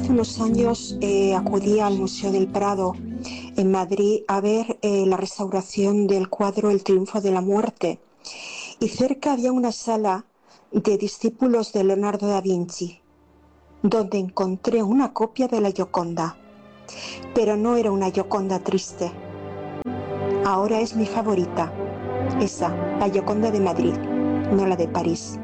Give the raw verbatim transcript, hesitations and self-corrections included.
hace unos años eh, acudí al Museo del Prado en Madrid a ver eh, la restauración del cuadro El triunfo de la muerte, y cerca había una sala de discípulos de Leonardo da Vinci, donde encontré una copia de la Gioconda, pero no era una Gioconda triste. Ahora es mi favorita, esa, la Gioconda de Madrid, no la de París.